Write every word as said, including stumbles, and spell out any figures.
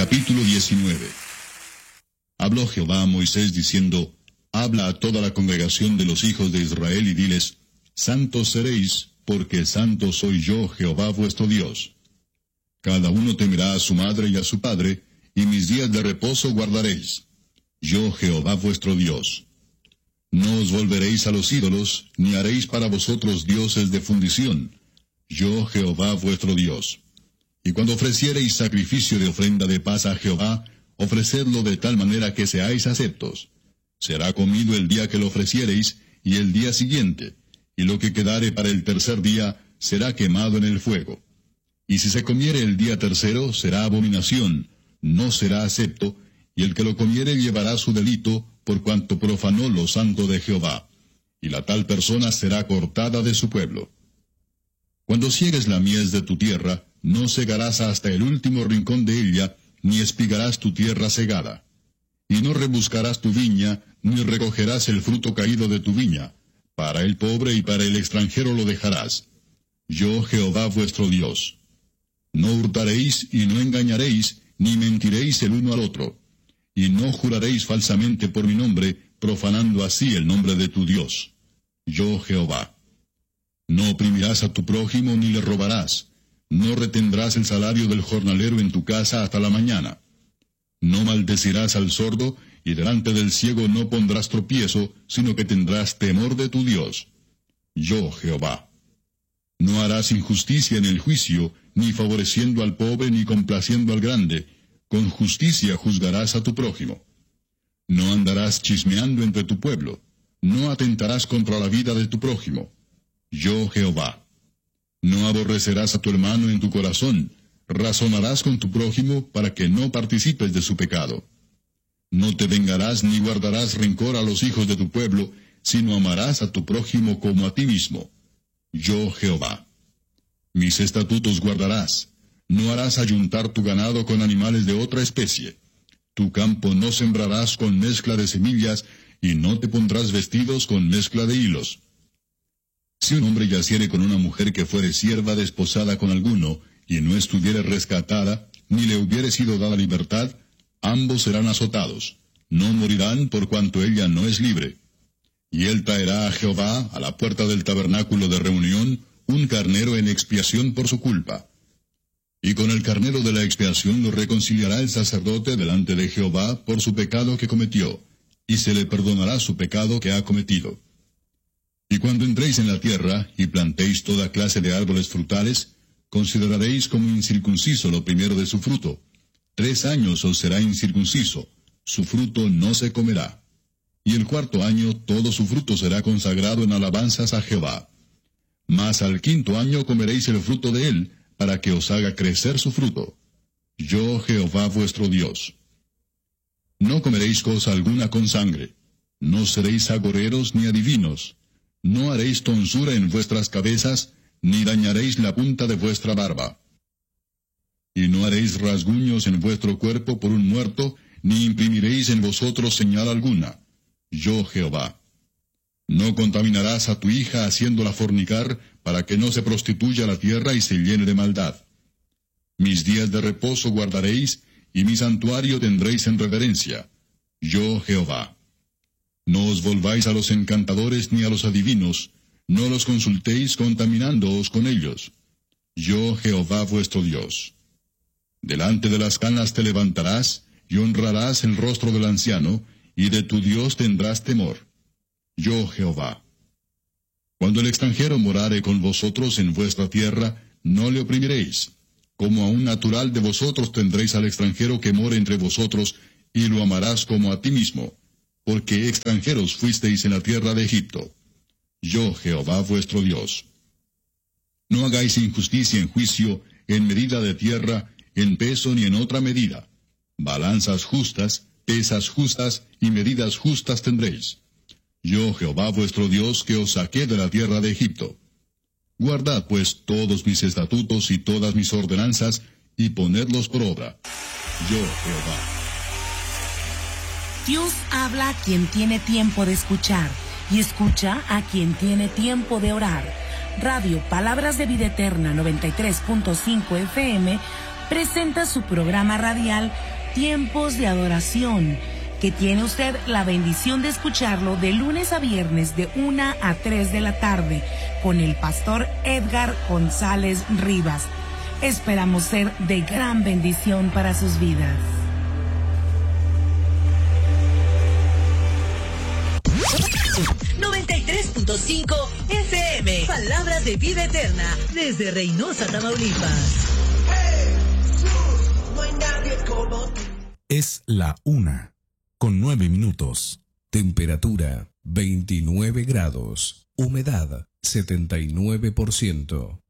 Capítulo diecinueve. Habló Jehová a Moisés diciendo, habla a toda la congregación de los hijos de Israel y diles, santos seréis, porque santo soy yo, Jehová vuestro Dios. Cada uno temerá a su madre y a su padre, y mis días de reposo guardaréis. Yo, Jehová vuestro Dios. No os volveréis a los ídolos, ni haréis para vosotros dioses de fundición. Yo, Jehová vuestro Dios. Y cuando ofreciereis sacrificio de ofrenda de paz a Jehová, ofrecedlo de tal manera que seáis aceptos. Será comido el día que lo ofreciereis, y el día siguiente, y lo que quedare para el tercer día será quemado en el fuego. Y si se comiere el día tercero, será abominación, no será acepto, y el que lo comiere llevará su delito, por cuanto profanó lo santo de Jehová, y la tal persona será cortada de su pueblo. Cuando ciegues la mies de tu tierra, no segarás hasta el último rincón de ella, ni espigarás tu tierra segada. Y no rebuscarás tu viña, ni recogerás el fruto caído de tu viña. Para el pobre y para el extranjero lo dejarás. Yo, Jehová vuestro Dios. No hurtaréis y no engañaréis, ni mentiréis el uno al otro. Y no juraréis falsamente por mi nombre, profanando así el nombre de tu Dios. Yo, Jehová. No oprimirás a tu prójimo ni le robarás. No retendrás el salario del jornalero en tu casa hasta la mañana. No maldecirás al sordo, y delante del ciego no pondrás tropiezo, sino que tendrás temor de tu Dios. Yo, Jehová. No harás injusticia en el juicio, ni favoreciendo al pobre, ni complaciendo al grande. Con justicia juzgarás a tu prójimo. No andarás chismeando entre tu pueblo. No atentarás contra la vida de tu prójimo. Yo, Jehová. No aborrecerás a tu hermano en tu corazón. Razonarás con tu prójimo para que no participes de su pecado. No te vengarás ni guardarás rencor a los hijos de tu pueblo, sino amarás a tu prójimo como a ti mismo. Yo, Jehová. Mis estatutos guardarás. No harás ayuntar tu ganado con animales de otra especie. Tu campo no sembrarás con mezcla de semillas, y no te pondrás vestidos con mezcla de hilos. Si un hombre yaciere con una mujer que fuere sierva desposada con alguno, y no estuviere rescatada, ni le hubiere sido dada libertad, ambos serán azotados. No morirán por cuanto ella no es libre. Y él traerá a Jehová, a la puerta del tabernáculo de reunión, un carnero en expiación por su culpa. Y con el carnero de la expiación lo reconciliará el sacerdote delante de Jehová por su pecado que cometió, y se le perdonará su pecado que ha cometido. Y cuando entréis en la tierra, y plantéis toda clase de árboles frutales, consideraréis como incircunciso lo primero de su fruto. Tres años os será incircunciso, su fruto no se comerá. Y el cuarto año todo su fruto será consagrado en alabanzas a Jehová. Mas al quinto año comeréis el fruto de él, para que os haga crecer su fruto. Yo, Jehová vuestro Dios. No comeréis cosa alguna con sangre. No seréis agoreros ni adivinos. No haréis tonsura en vuestras cabezas, ni dañaréis la punta de vuestra barba. Y no haréis rasguños en vuestro cuerpo por un muerto, ni imprimiréis en vosotros señal alguna. Yo, Jehová. No contaminarás a tu hija haciéndola fornicar, para que no se prostituya la tierra y se llene de maldad. Mis días de reposo guardaréis, y mi santuario tendréis en reverencia. Yo, Jehová. No os volváis a los encantadores ni a los adivinos, no los consultéis contaminándoos con ellos. Yo, Jehová vuestro Dios. Delante de las canas te levantarás, y honrarás el rostro del anciano, y de tu Dios tendrás temor. Yo, Jehová. Cuando el extranjero morare con vosotros en vuestra tierra, no le oprimiréis. Como a un natural de vosotros tendréis al extranjero que more entre vosotros, y lo amarás como a ti mismo, porque extranjeros fuisteis en la tierra de Egipto. Yo, Jehová vuestro Dios. No hagáis injusticia en juicio, en medida de tierra, en peso ni en otra medida. Balanzas justas, pesas justas y medidas justas tendréis. Yo, Jehová vuestro Dios, que os saqué de la tierra de Egipto. Guardad pues todos mis estatutos y todas mis ordenanzas, y ponedlos por obra. Yo, Jehová. Dios habla a quien tiene tiempo de escuchar, y escucha a quien tiene tiempo de orar. Radio Palabras de Vida Eterna noventa y tres punto cinco F M presenta su programa radial Tiempos de Adoración, que tiene usted la bendición de escucharlo de lunes a viernes de una a tres de la tarde con el pastor Edgar González Rivas. Esperamos ser de gran bendición para sus vidas. noventa y tres punto cinco F M, Palabras de Vida Eterna, desde Reynosa, Tamaulipas. Es la una, con nueve minutos. Temperatura veintinueve grados. Humedad setenta y nueve por ciento.